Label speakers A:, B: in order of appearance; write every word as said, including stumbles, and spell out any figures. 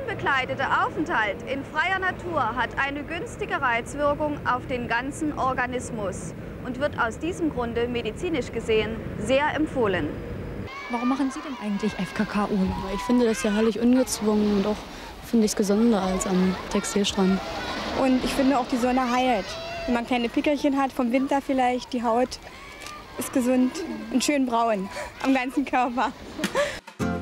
A: unbekleidete Aufenthalt in freier Natur hat eine günstige Reizwirkung auf den ganzen Organismus und wird aus diesem Grunde medizinisch gesehen sehr empfohlen.
B: Warum machen Sie denn eigentlich F K K-Urlaub?
C: Ich finde das ja herrlich ungezwungen und auch finde ich es gesünder als am Textilstrand.
D: Und ich finde auch, die Sonne heilt. Wenn man kleine Pickelchen hat, vom Winter vielleicht, die Haut ist gesund und schön braun am ganzen Körper.